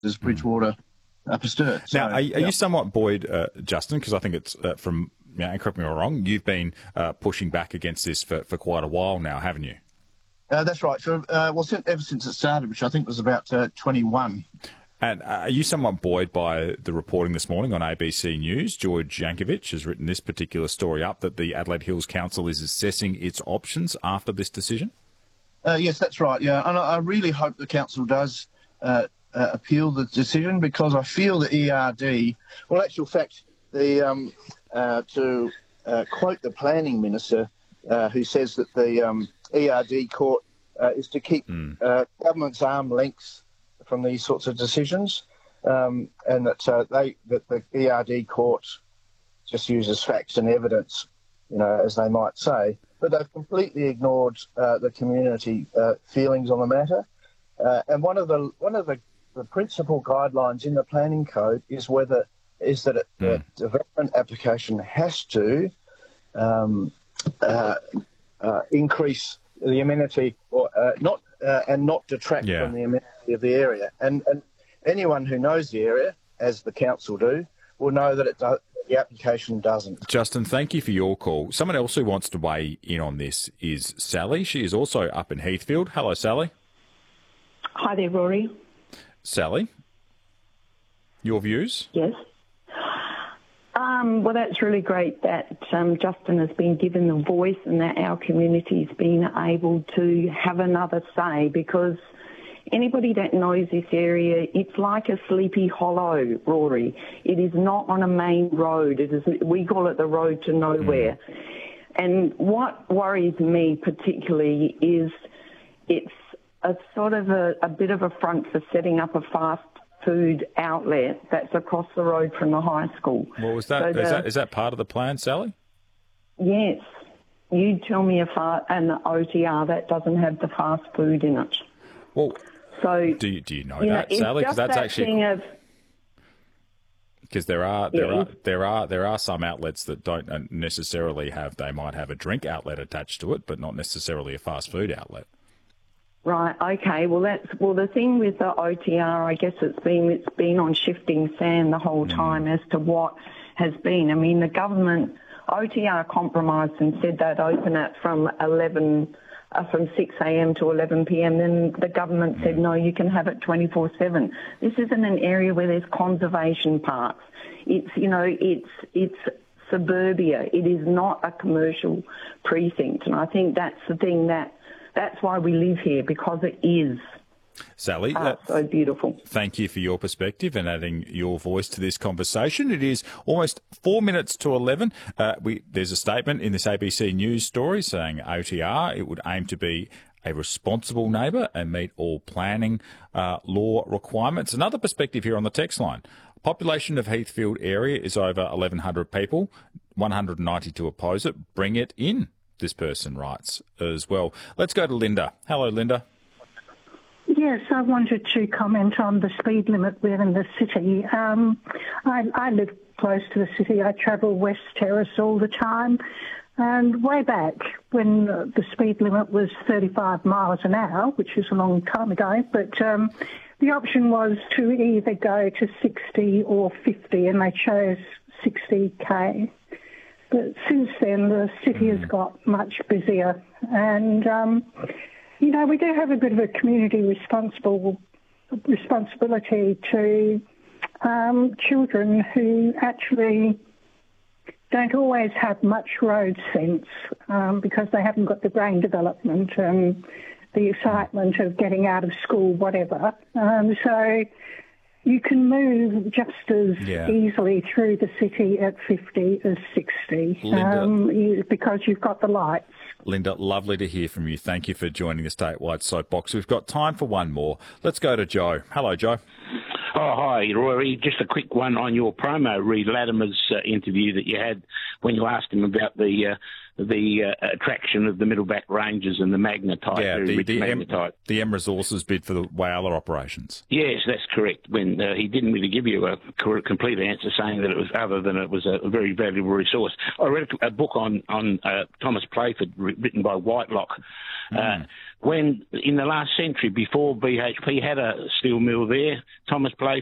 as Bridgewater Pasteur. Now, are you somewhat buoyed, Justin, because I think it's from, and correct me if I'm wrong, you've been pushing back against this for quite a while now, haven't you? That's right. So, ever since it started, which I think was about 21. And are you somewhat buoyed by the reporting this morning on ABC News? George Yankovic has written this particular story up, that the Adelaide Hills Council is assessing its options after this decision? Yes, that's right, yeah. And I really hope the council does appeal the decision, because I feel the ERD, well, actual fact, to quote the planning minister, who says that the ERD court is to keep government's arm length from these sorts of decisions, and that the ERD court just uses facts and evidence, as they might say, but they've completely ignored the community feelings on the matter. And one of the principal guidelines in the planning code is that the development application has to increase the amenity, or not detract from the amenity of the area. And anyone who knows the area, as the council do, will know that the application doesn't. Justin, thank you for your call. Someone else who wants to weigh in on this is Sally. She is also up in Heathfield. Hello, Sally. Hi there, Rory. Sally, your views? Yes. Well, that's really great that Justin has been given the voice and that our community's been able to have another say, because anybody that knows this area, it's like a Sleepy Hollow, Rory. It is not on a main road. We call it the road to nowhere. And what worries me particularly is it's a sort of a bit of a front for setting up a fast food outlet that's across the road from the high school. Well, is that part of the plan, Sally? Yes. You tell me an OTR that doesn't have the fast food in it. Well, so do you know that, Sally? Because that's actually, because there are some outlets that don't necessarily have. They might have a drink outlet attached to it, but not necessarily a fast food outlet. Right. Okay. Well, the thing with the OTR, I guess it's been on shifting sand the whole time as to what has been. I mean, the government OTR compromised and said they'd open it from 6 a.m. to 11 p.m. Then the government said no, you can have it 24/7. This isn't an area where there's conservation parks. It's suburbia. It is not a commercial precinct, and I think that's the thing that's why we live here, because it is. Sally, so beautiful. Thank you for your perspective and adding your voice to this conversation. It is almost 4 minutes to 11. There's a statement in this ABC News story saying OTR, it would aim to be a responsible neighbour and meet all planning law requirements. Another perspective here on the text line. Population of Heathfield area is over 1,100 people, 192 oppose it. Bring it in, this person writes as well. Let's go to Linda. Hello, Linda. Yes, I wanted to comment on the speed limit within the city. I live close to the city. I travel West Terrace all the time. And way back when the speed limit was 35 miles an hour, which is a long time ago, but the option was to either go to 60 or 50, and they chose 60k. But since then, the city has got much busier. And, we do have a bit of a community responsibility to children who actually don't always have much road sense because they haven't got the brain development and the excitement of getting out of school, whatever. So you can move just as easily through the city at 50 as 60 because you've got the lights. Linda, lovely to hear from you. Thank you for joining the Statewide Soapbox. We've got time for one more. Let's go to Joe. Hello, Joe. Oh, hi, Rory. Just a quick one on your promo, Reed Latimer's interview that you had when you asked him about the attraction of the Middleback Ranges and the magnetite, the M Resources bid for the Whyalla operations. Yes, that's correct. When he didn't really give you a complete answer, saying that it was other than it was a very valuable resource. I read a book on Thomas Playford written by Whitelock. When in the last century, before BHP had a steel mill there, Thomas Playford